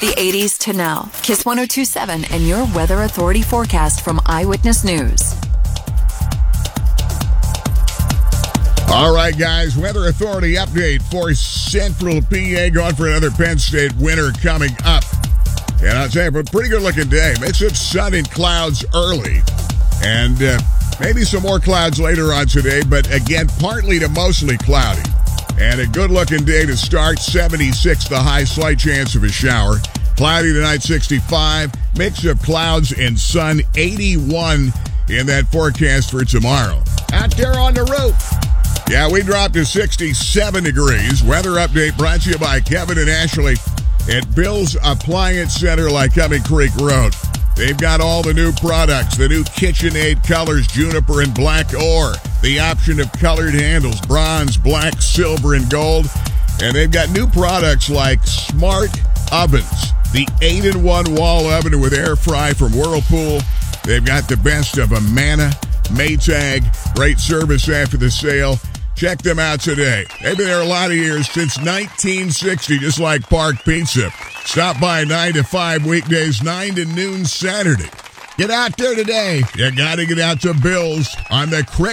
the 80s to now. Kiss 102.7 and your Weather Authority forecast from Eyewitness News. All right, guys, Weather Authority update for Central PA. Going for another Penn State winter coming up. And I'll tell you, a pretty good-looking day. Mix of sun and clouds early. And maybe some more clouds later on today, but again, partly to mostly cloudy. And a good-looking day to start. 76 the high, slight chance of a shower. Cloudy tonight, 65. Mix of clouds and sun, 81 in that forecast for tomorrow. Out there on the roof. Yeah, we dropped to 67 degrees. Weather update brought to you by Kevin and Ashley at Bill's Appliance Center, Lycoming Creek Road. They've got all the new products, the new KitchenAid colors, juniper and black ore, the option of colored handles, bronze, black, silver, and gold. And they've got new products like smart ovens, the 8-in-1 wall oven with air fry from Whirlpool. They've got the best of Amana, Maytag, great service after the sale. Check them out today. They've been there a lot of years, since 1960, just like Park Pizza. Stop by 9 to 5 weekdays, 9 to noon Saturday. Get out there today. You got to get out to Bill's on the Crick